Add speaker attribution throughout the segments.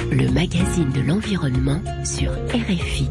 Speaker 1: le magazine de l'environnement sur RFI.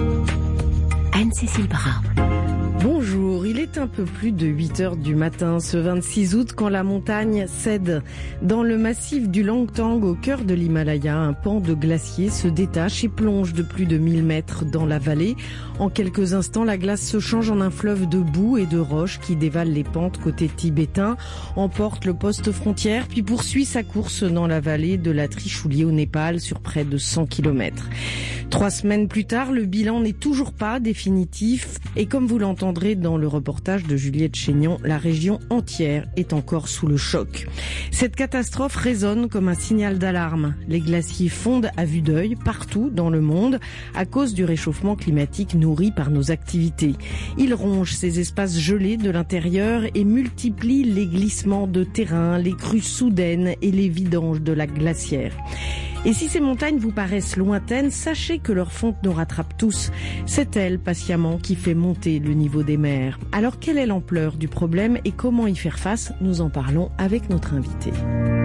Speaker 1: Anne-Cécile Brun.
Speaker 2: Bonjour, il est un peu plus de 8 heures du matin ce 26 août quand la montagne cède. Dans le massif du Langtang, au cœur de l'Himalaya, un pan de glacier se détache et plonge de plus de 1000 mètres dans la vallée. En quelques instants, la glace se change en un fleuve de boue et de roches qui dévale les pentes côté tibétain, emporte le poste frontière, puis poursuit sa course dans la vallée de la Trichoulie au Népal sur près de 100 km. 3 semaines plus tard, le bilan n'est toujours pas définitif et comme vous l'entendrez dans le reportage de Juliette Chénion, la région entière est encore sous le choc. Cette catastrophe résonne comme un signal d'alarme. Les glaciers fondent à vue d'œil partout dans le monde à cause du réchauffement climatique nourri par nos activités. Ils rongent ces espaces gelés de l'intérieur et multiplient les glissements de terrain, les crues soudaines et les vidanges de lacs glaciaires. Et si ces montagnes vous paraissent lointaines, sachez que leur fonte nous rattrape tous. C'est elle, patiemment, qui fait monter le niveau des mers. Alors, quelle est l'ampleur du problème et comment y faire face? Nous en parlons avec notre invité.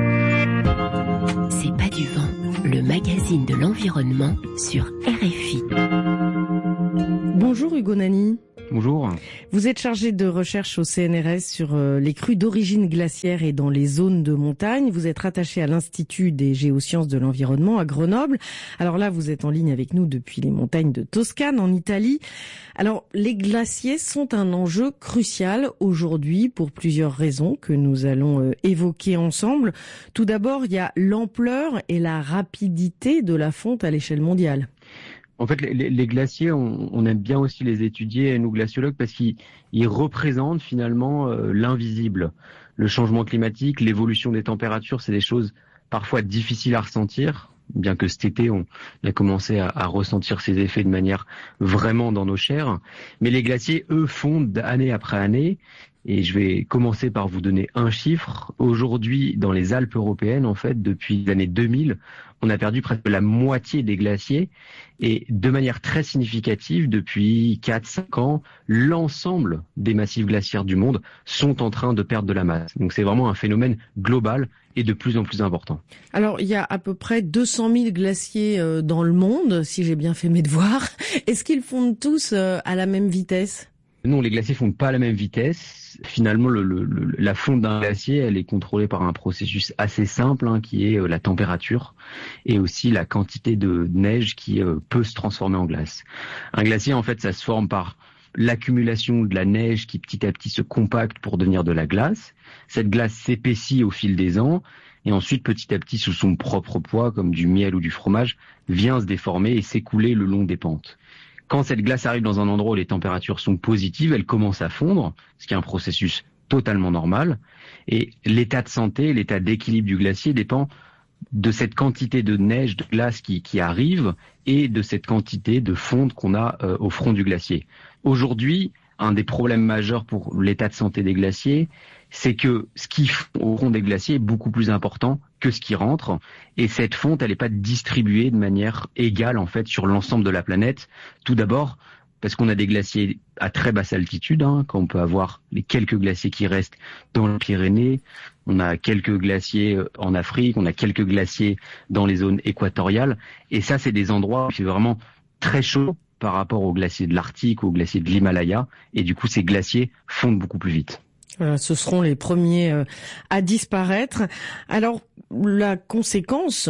Speaker 1: C'est pas du vent, le magazine de l'environnement sur RFI.
Speaker 2: Bonjour Hugo Nani.
Speaker 3: Bonjour.
Speaker 2: Vous êtes chargé de recherche au CNRS sur les crues d'origine glaciaire et dans les zones de montagne. Vous êtes rattaché à l'Institut des géosciences de l'environnement à Grenoble. Alors là, vous êtes en ligne avec nous depuis les montagnes de Toscane en Italie. Alors, les glaciers sont un enjeu crucial aujourd'hui pour plusieurs raisons que nous allons évoquer ensemble. Tout d'abord, il y a l'ampleur et la rapidité de la fonte à l'échelle mondiale.
Speaker 3: En fait, les glaciers, on aime bien aussi les étudier, nous glaciologues, parce qu'ils représentent finalement l'invisible. Le changement climatique, l'évolution des températures, c'est des choses parfois difficiles à ressentir, bien que cet été, on a commencé à ressentir ces effets de manière vraiment dans nos chairs. Mais les glaciers, eux, fondent année après année. Et je vais commencer par vous donner un chiffre. Aujourd'hui, dans les Alpes européennes, en fait, depuis l'année 2000, on a perdu presque la moitié des glaciers. Et de manière très significative, depuis 4-5 ans, l'ensemble des massifs glaciaires du monde sont en train de perdre de la masse. Donc c'est vraiment un phénomène global et de plus en plus important.
Speaker 2: Alors, il y a à peu près 200 000 glaciers dans le monde, si j'ai bien fait mes devoirs. Est-ce qu'ils fondent tous à la même vitesse ?
Speaker 3: Non, les glaciers fondent pas à la même vitesse. Finalement, la fonte d'un glacier, elle est contrôlée par un processus assez simple, qui est la température et aussi la quantité de neige qui peut se transformer en glace. Un glacier, en fait, ça se forme par l'accumulation de la neige qui petit à petit se compacte pour devenir de la glace. Cette glace s'épaissit au fil des ans et ensuite, petit à petit, sous son propre poids, comme du miel ou du fromage, vient se déformer et s'écouler le long des pentes. Quand cette glace arrive dans un endroit où les températures sont positives, elle commence à fondre, ce qui est un processus totalement normal. Et l'état de santé, l'état d'équilibre du glacier dépend de cette quantité de neige, de glace qui arrive et de cette quantité de fonte qu'on a au front du glacier. Aujourd'hui, un des problèmes majeurs pour l'état de santé des glaciers, c'est que ce qui fond au front des glaciers est beaucoup plus important que ce qui rentre. Et cette fonte, elle n'est pas distribuée de manière égale, en fait, sur l'ensemble de la planète. Tout d'abord, parce qu'on a des glaciers à très basse altitude, quand on peut avoir les quelques glaciers qui restent dans les Pyrénées. On a quelques glaciers en Afrique, on a quelques glaciers dans les zones équatoriales. Et ça, c'est des endroits où c'est vraiment très chaud par rapport aux glaciers de l'Arctique ou aux glaciers de l'Himalaya. Et du coup, ces glaciers fondent beaucoup plus vite.
Speaker 2: Voilà, ce seront les premiers à disparaître. Alors, les conséquences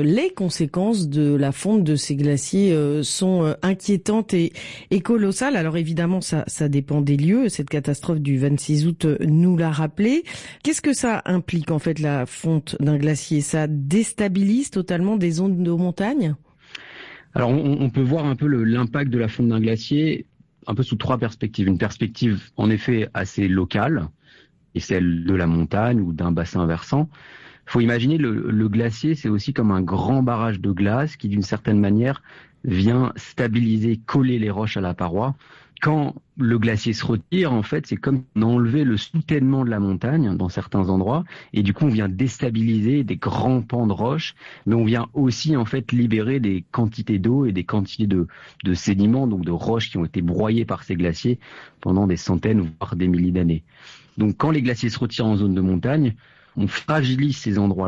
Speaker 2: de la fonte de ces glaciers sont inquiétantes et colossales. Alors évidemment, ça dépend des lieux. Cette catastrophe du 26 août nous l'a rappelé. Qu'est-ce que ça implique, en fait, la fonte d'un glacier? Ça déstabilise totalement des zones de montagne?
Speaker 3: Alors, on peut voir un peu l'impact de la fonte d'un glacier un peu sous 3 perspectives. Une perspective, en effet, assez locale, et celle de la montagne ou d'un bassin versant. Il faut imaginer le glacier, c'est aussi comme un grand barrage de glace qui, d'une certaine manière, vient stabiliser, coller les roches à la paroi. Quand le glacier se retire, en fait, c'est comme enlever le soutènement de la montagne dans certains endroits, et du coup, on vient déstabiliser des grands pans de roches, mais on vient aussi, en fait, libérer des quantités d'eau et des quantités de sédiments, donc de roches qui ont été broyées par ces glaciers pendant des centaines, voire des milliers d'années. Donc, quand les glaciers se retirent en zone de montagne, on fragilise ces endroits-là,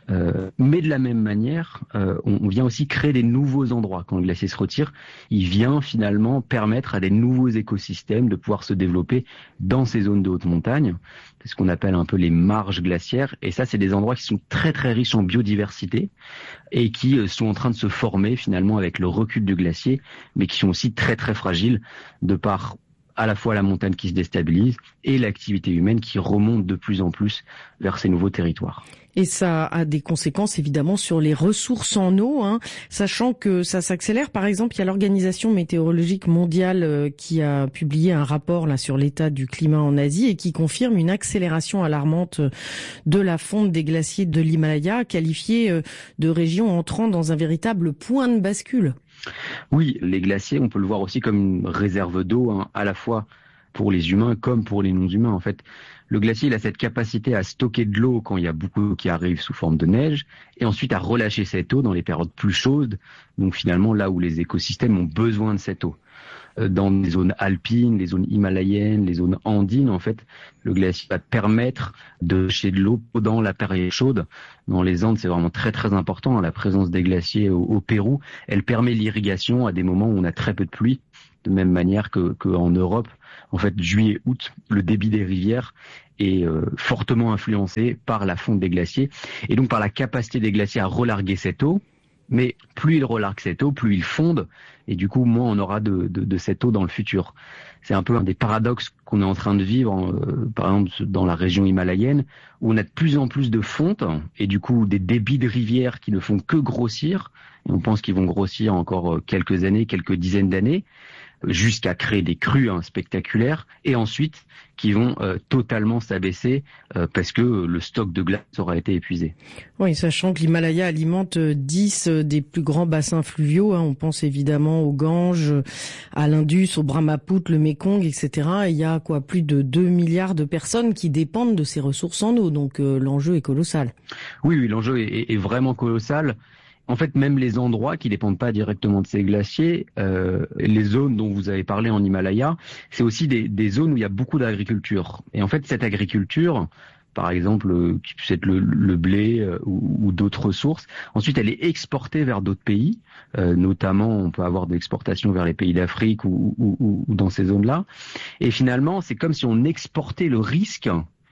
Speaker 3: Mais de la même manière, on vient aussi créer des nouveaux endroits. Quand le glacier se retire, il vient finalement permettre à des nouveaux écosystèmes de pouvoir se développer dans ces zones de haute montagne. C'est ce qu'on appelle un peu les marges glaciaires. Et ça, c'est des endroits qui sont très très riches en biodiversité et qui sont en train de se former finalement avec le recul du glacier, mais qui sont aussi très très fragiles de par à la fois la montagne qui se déstabilise et l'activité humaine qui remonte de plus en plus vers ces nouveaux territoires.
Speaker 2: Et ça a des conséquences évidemment sur les ressources en eau, sachant que ça s'accélère. Par exemple, il y a l'Organisation météorologique mondiale qui a publié un rapport là sur l'état du climat en Asie et qui confirme une accélération alarmante de la fonte des glaciers de l'Himalaya, qualifiée de région entrant dans un véritable point de bascule.
Speaker 3: Oui, les glaciers, on peut le voir aussi comme une réserve d'eau, à la fois pour les humains comme pour les non-humains. En fait, le glacier, il a cette capacité à stocker de l'eau quand il y a beaucoup d'eau qui arrive sous forme de neige, et ensuite à relâcher cette eau dans les périodes plus chaudes, donc finalement là où les écosystèmes ont besoin de cette eau. Dans les zones alpines, les zones himalayennes, les zones andines, en fait, le glacier va permettre de lâcher de l'eau dans la période chaude. Dans les Andes, c'est vraiment très très important, la présence des glaciers au Pérou. Elle permet l'irrigation à des moments où on a très peu de pluie, de même manière qu'en Europe. En fait, juillet-août, le débit des rivières est fortement influencé par la fonte des glaciers et donc par la capacité des glaciers à relarguer cette eau. Mais plus ils relarguent cette eau, plus ils fondent, et du coup, moins on aura de cette eau dans le futur. C'est un peu un des paradoxes qu'on est en train de vivre, par exemple dans la région himalayenne, où on a de plus en plus de fontes, et du coup des débits de rivières qui ne font que grossir, et on pense qu'ils vont grossir encore quelques années, quelques dizaines d'années, jusqu'à créer des crues spectaculaires, et ensuite qui vont totalement s'abaisser parce que le stock de glace aura été épuisé.
Speaker 2: Oui, sachant que l'Himalaya alimente 10 des plus grands bassins fluviaux. On pense évidemment au Gange, à l'Indus, au Brahmaputra, le Mekong, etc. Et il y a plus de 2 milliards de personnes qui dépendent de ces ressources en eau. Donc l'enjeu est colossal.
Speaker 3: Oui, l'enjeu est vraiment colossal. En fait, même les endroits qui dépendent pas directement de ces glaciers, les zones dont vous avez parlé en Himalaya, c'est aussi des zones où il y a beaucoup d'agriculture. Et en fait, cette agriculture, par exemple, qui peut être le blé ou d'autres ressources, ensuite elle est exportée vers d'autres pays, notamment on peut avoir de l'exportation vers les pays d'Afrique ou dans ces zones-là. Et finalement, c'est comme si on exportait le risque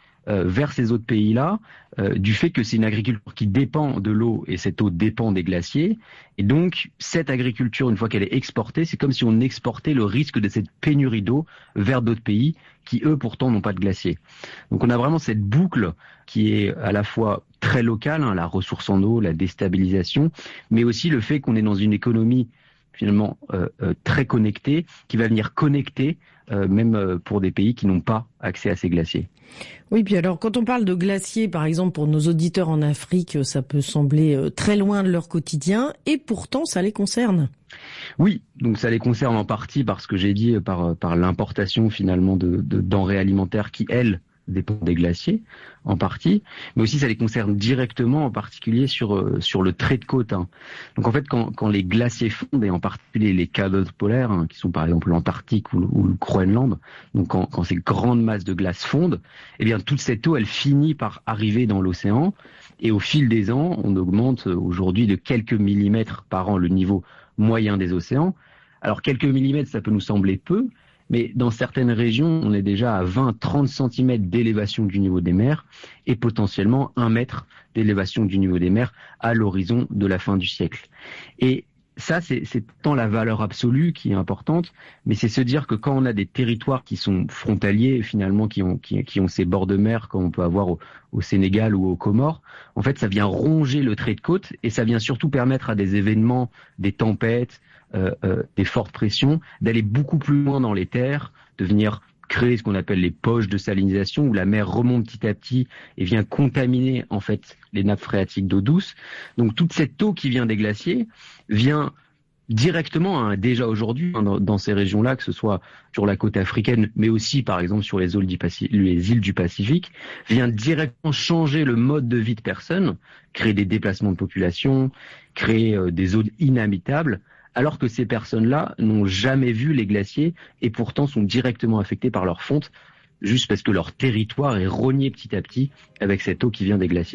Speaker 3: vers ces autres pays-là, du fait que c'est une agriculture qui dépend de l'eau et cette eau dépend des glaciers. Et donc, cette agriculture, une fois qu'elle est exportée, c'est comme si on exportait le risque de cette pénurie d'eau vers d'autres pays qui, eux, pourtant, n'ont pas de glaciers. Donc, on a vraiment cette boucle qui est à la fois très locale, la ressource en eau, la déstabilisation, mais aussi le fait qu'on est dans une économie finalement très connectée, qui va venir connecter même pour des pays qui n'ont pas accès à ces glaciers.
Speaker 2: Oui, puis alors quand on parle de glaciers, par exemple pour nos auditeurs en Afrique, ça peut sembler très loin de leur quotidien, et pourtant ça les concerne.
Speaker 3: Oui, donc ça les concerne en partie parce que j'ai dit par l'importation finalement de denrées alimentaires qui, elles, dépendent des glaciers, en partie, mais aussi ça les concerne directement, en particulier sur le trait de côte. Donc en fait, quand les glaciers fondent, et en particulier les calottes polaires, qui sont par exemple l'Antarctique ou le Groenland, donc quand ces grandes masses de glace fondent, eh bien toute cette eau, elle finit par arriver dans l'océan, et au fil des ans, on augmente aujourd'hui de quelques millimètres par an le niveau moyen des océans. Alors quelques millimètres, ça peut nous sembler peu, mais dans certaines régions, on est déjà à 20-30 cm d'élévation du niveau des mers et potentiellement 1 mètre d'élévation du niveau des mers à l'horizon de la fin du siècle. Et ça, c'est tant la valeur absolue qui est importante, mais c'est se dire que quand on a des territoires qui sont frontaliers, finalement, qui ont ces bords de mer, comme on peut avoir au Sénégal ou aux Comores, en fait, ça vient ronger le trait de côte et ça vient surtout permettre à des événements, des tempêtes, des fortes pressions, d'aller beaucoup plus loin dans les terres, de venir créer ce qu'on appelle les poches de salinisation, où la mer remonte petit à petit et vient contaminer en fait les nappes phréatiques d'eau douce. Donc toute cette eau qui vient des glaciers vient directement, déjà aujourd'hui, dans ces régions-là, que ce soit sur la côte africaine, mais aussi par exemple sur les îles du Pacifique, vient directement changer le mode de vie de personnes, créer des déplacements de population, créer des zones inhabitables, alors que ces personnes-là n'ont jamais vu les glaciers et pourtant sont directement affectées par leur fonte, juste parce que leur territoire est rogné petit à petit avec cette eau qui vient des glaciers.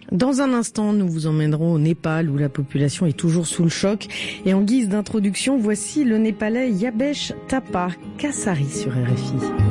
Speaker 2: Dans un instant, nous vous emmènerons au Népal où la population est toujours sous le choc. Et en guise d'introduction, voici le Népalais Yabesh Thapa Kasari sur RFI.